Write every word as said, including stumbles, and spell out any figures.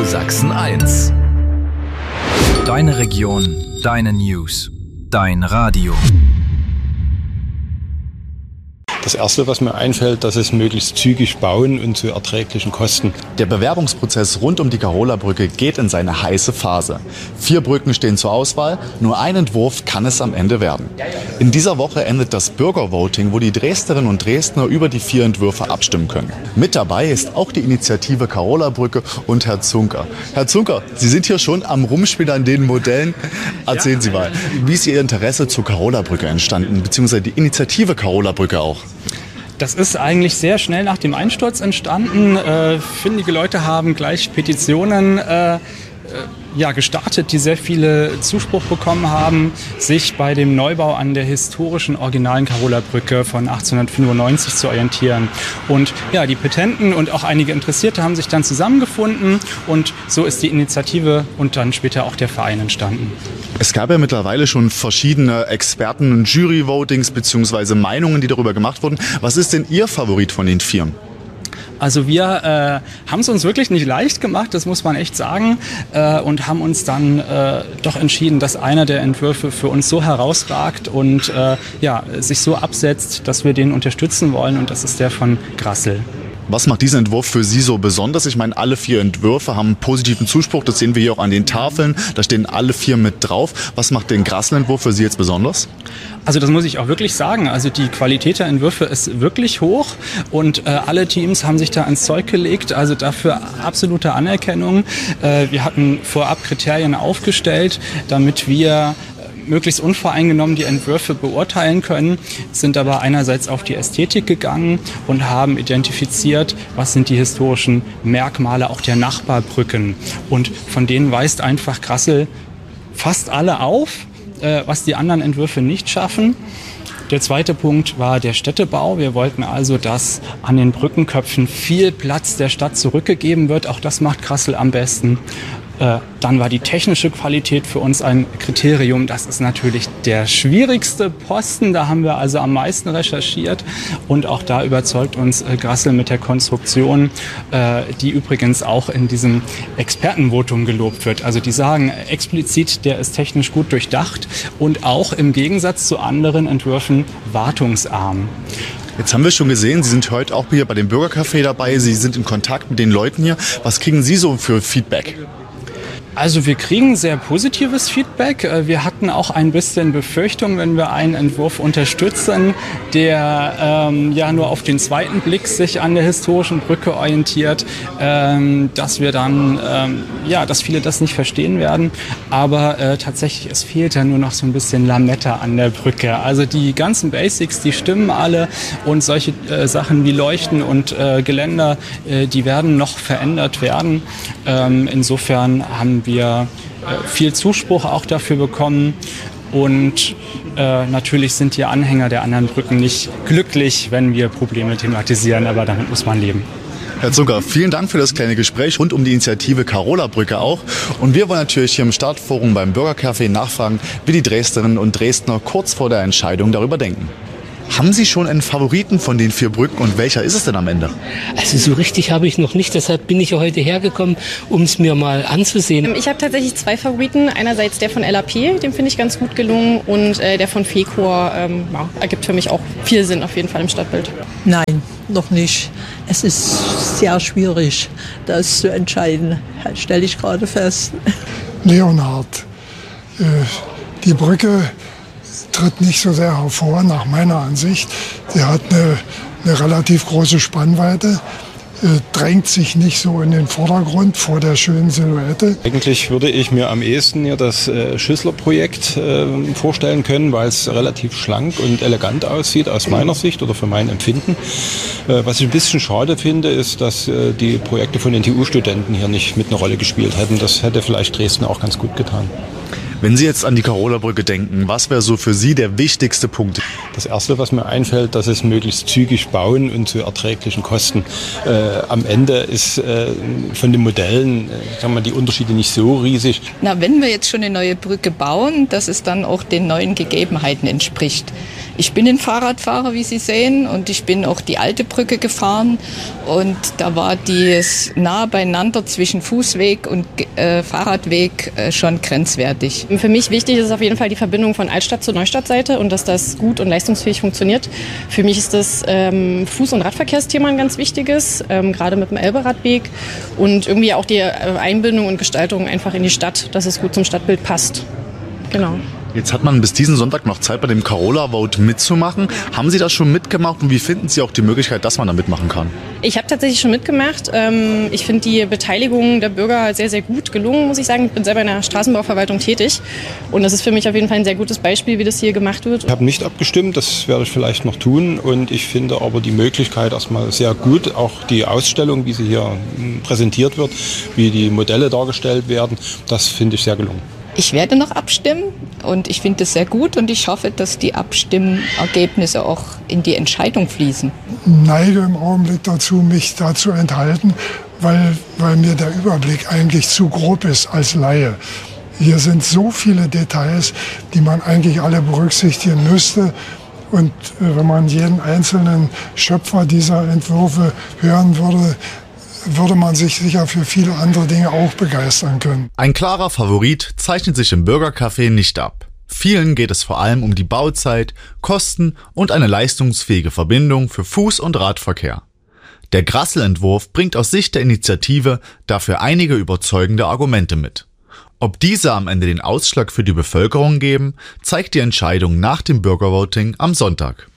Sachsen eins. Deine Region, deine News, dein Radio. Das Erste, was mir einfällt, dass es möglichst zügig bauen und zu erträglichen Kosten. Der Bewerbungsprozess rund um die Karola-Brücke geht in seine heiße Phase. Vier Brücken stehen zur Auswahl, nur ein Entwurf kann es am Ende werden. In dieser Woche endet das Bürgervoting, wo die Dresdnerinnen und Dresdner über die vier Entwürfe abstimmen können. Mit dabei ist auch die Initiative Karola-Brücke und Herr Zunker. Herr Zunker, Sie sind hier schon am Rumspielen an den Modellen. Erzählen Sie mal, wie ist Ihr Interesse zur Karola-Brücke entstanden, beziehungsweise die Initiative Karola-Brücke auch? Das ist eigentlich sehr schnell nach dem Einsturz entstanden. Äh, findige Leute haben gleich Petitionen äh, äh, ja, gestartet, die sehr viele Zuspruch bekommen haben, sich bei dem Neubau an der historischen originalen Karola-Brücke von achtzehnhundertfünfundneunzig zu orientieren. Und ja, die Petenten und auch einige Interessierte haben sich dann zusammengefunden und so ist die Initiative und dann später auch der Verein entstanden. Es gab ja mittlerweile schon verschiedene Experten- und Jury-Votings bzw. Meinungen, die darüber gemacht wurden. Was ist denn Ihr Favorit von den vier? Also wir äh, haben es uns wirklich nicht leicht gemacht, das muss man echt sagen, äh, und haben uns dann äh, doch entschieden, dass einer der Entwürfe für uns so herausragt und äh, ja, sich so absetzt, dass wir den unterstützen wollen, und das ist der von Grassl. Was macht diesen Entwurf für Sie so besonders? Ich meine, alle vier Entwürfe haben positiven Zuspruch, das sehen wir hier auch an den Tafeln, da stehen alle vier mit drauf. Was macht den Grassl-Entwurf für Sie jetzt besonders? Also das muss ich auch wirklich sagen, also die Qualität der Entwürfe ist wirklich hoch und äh, alle Teams haben sich da ans Zeug gelegt, also dafür absolute Anerkennung. Äh, wir hatten vorab Kriterien aufgestellt, damit wir möglichst unvoreingenommen die Entwürfe beurteilen können, sind aber einerseits auf die Ästhetik gegangen und haben identifiziert, was sind die historischen Merkmale auch der Nachbarbrücken. Und von denen weist einfach Grassl fast alle auf, äh, was die anderen Entwürfe nicht schaffen. Der zweite Punkt war der Städtebau. Wir wollten also, dass an den Brückenköpfen viel Platz der Stadt zurückgegeben wird. Auch das macht Grassl am besten. Äh, dann war die technische Qualität für uns ein Kriterium. Das ist natürlich der schwierigste Posten. Da haben wir also am meisten recherchiert. Und auch da überzeugt uns äh, Grassl mit der Konstruktion, äh, die übrigens auch in diesem Expertenvotum gelobt wird. Also die sagen explizit, der ist technisch gut durchdacht und auch im Gegensatz zu anderen Entwürfen wartungsarm. Jetzt haben wir schon gesehen, Sie sind heute auch hier bei dem Bürgercafé dabei. Sie sind in Kontakt mit den Leuten hier. Was kriegen Sie so für Feedback? Also wir kriegen sehr positives Feedback. Wir hatten auch ein bisschen Befürchtung, wenn wir einen Entwurf unterstützen, der ähm, ja nur auf den zweiten Blick sich an der historischen Brücke orientiert, ähm, dass wir dann, ähm, ja, dass viele das nicht verstehen werden. Aber äh, tatsächlich, es fehlt ja nur noch so ein bisschen Lametta an der Brücke. Also die ganzen Basics, die stimmen alle, und solche äh, Sachen wie Leuchten und äh, Geländer, äh, die werden noch verändert werden. Ähm, insofern haben wir wir äh, viel Zuspruch auch dafür bekommen, und äh, natürlich sind die Anhänger der anderen Brücken nicht glücklich, wenn wir Probleme thematisieren, aber damit muss man leben. Herr Zunker, vielen Dank für das kleine Gespräch rund um die Initiative Karola-Brücke auch. Und wir wollen natürlich hier im Startforum beim Bürgercafé nachfragen, wie die Dresdnerinnen und Dresdner kurz vor der Entscheidung darüber denken. Haben Sie schon einen Favoriten von den vier Brücken, und welcher ist es denn am Ende? Also so richtig habe ich noch nicht, deshalb bin ich ja heute hergekommen, um es mir mal anzusehen. Ich habe tatsächlich zwei Favoriten. Einerseits der von L A P, den finde ich ganz gut gelungen, und äh, der von Fecor ähm, ja, ergibt für mich auch viel Sinn auf jeden Fall im Stadtbild. Nein, noch nicht. Es ist sehr schwierig, das zu entscheiden, stelle ich gerade fest. Leonhard, äh, die Brücke tritt nicht so sehr hervor, nach meiner Ansicht. Sie hat eine, eine relativ große Spannweite, äh, drängt sich nicht so in den Vordergrund vor der schönen Silhouette. Eigentlich würde ich mir am ehesten hier das äh, Schüssler-Projekt äh, vorstellen können, weil es relativ schlank und elegant aussieht aus meiner Sicht oder für mein Empfinden. Äh, was ich ein bisschen schade finde, ist, dass äh, die Projekte von den T U-Studenten hier nicht mit einer Rolle gespielt hätten. Das hätte vielleicht Dresden auch ganz gut getan. Wenn Sie jetzt an die Karola-Brücke denken, was wäre so für Sie der wichtigste Punkt? Das Erste, was mir einfällt, dass es möglichst zügig bauen und zu erträglichen Kosten. Äh, am Ende ist äh, von den Modellen, äh, sagen wir, die Unterschiede nicht so riesig. Na, wenn wir jetzt schon eine neue Brücke bauen, dass es dann auch den neuen Gegebenheiten entspricht. Ich bin ein Fahrradfahrer, wie Sie sehen, und ich bin auch die alte Brücke gefahren und da war das nah beieinander zwischen Fußweg und äh, Fahrradweg äh, schon grenzwertig. Für mich wichtig ist auf jeden Fall die Verbindung von Altstadt zur Neustadtseite und dass das gut und leistungsfähig funktioniert. Für mich ist das ähm, Fuß- und Radverkehrsthema ein ganz wichtiges, ähm, gerade mit dem Elberadweg und irgendwie auch die äh, Einbindung und Gestaltung einfach in die Stadt, dass es gut zum Stadtbild passt. Genau. Jetzt hat man bis diesen Sonntag noch Zeit, bei dem Carola Vote mitzumachen. Haben Sie das schon mitgemacht und wie finden Sie auch die Möglichkeit, dass man da mitmachen kann? Ich habe tatsächlich schon mitgemacht. Ich finde die Beteiligung der Bürger sehr, sehr gut gelungen, muss ich sagen. Ich bin selber in der Straßenbauverwaltung tätig und das ist für mich auf jeden Fall ein sehr gutes Beispiel, wie das hier gemacht wird. Ich habe nicht abgestimmt, das werde ich vielleicht noch tun und ich finde aber die Möglichkeit erstmal sehr gut. Auch die Ausstellung, wie sie hier präsentiert wird, wie die Modelle dargestellt werden, das finde ich sehr gelungen. Ich werde noch abstimmen und ich finde es sehr gut und ich hoffe, dass die Abstimmergebnisse auch in die Entscheidung fließen. Ich neige im Augenblick dazu, mich da zu enthalten, weil, weil mir der Überblick eigentlich zu grob ist als Laie. Hier sind so viele Details, die man eigentlich alle berücksichtigen müsste. Und wenn man jeden einzelnen Schöpfer dieser Entwürfe hören würde, würde man sich sicher für viele andere Dinge auch begeistern können. Ein klarer Favorit zeichnet sich im Bürgercafé nicht ab. Vielen geht es vor allem um die Bauzeit, Kosten und eine leistungsfähige Verbindung für Fuß- und Radverkehr. Der Grassl-Entwurf bringt aus Sicht der Initiative dafür einige überzeugende Argumente mit. Ob diese am Ende den Ausschlag für die Bevölkerung geben, zeigt die Entscheidung nach dem Bürgervoting am Sonntag.